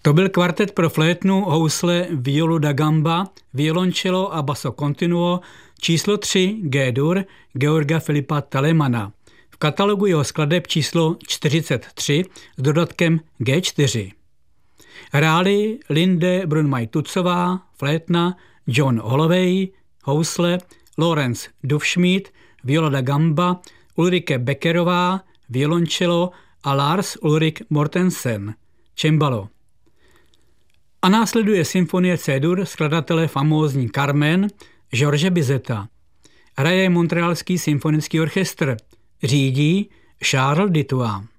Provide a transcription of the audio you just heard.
To byl kvartet pro flétnu, housle, violu da gamba, violoncello a basso continuo číslo 3 G-dur Georga Filipa Talemana. V katalogu jeho skladeb číslo 43 s dodatkem G4. Hráli Linde Brunmaj-Tutzová, flétna, John Holloway, housle, Lorenz Dufschmied, viola da gamba, Ulrike Beckerová, violoncello a Lars Ulrik Mortensen, cembalo. A následuje symfonie C-dur skladatele famózní Carmen George Bizeta. Hraje Montrealský symfonický orchestr. Řídí Charles Dutoit.